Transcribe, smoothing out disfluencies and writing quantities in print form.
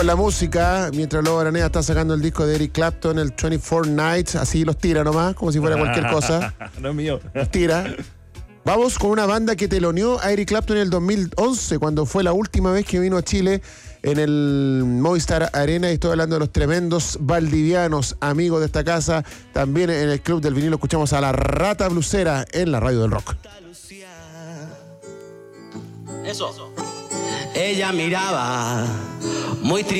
La música, mientras Lobo Araneda está sacando el disco de Eric Clapton, el 24 Nights, así los tira nomás, como si fuera cualquier cosa. No es mío. Los tira. Vamos con una banda que teloneó a Eric Clapton en el 2011, cuando fue la última vez que vino a Chile en el Movistar Arena, y estoy hablando de los tremendos valdivianos, amigos de esta casa. También en el Club del Vinilo escuchamos a La Rata Blusera en la Radio del Rock. Eso. Ella miraba muy triste.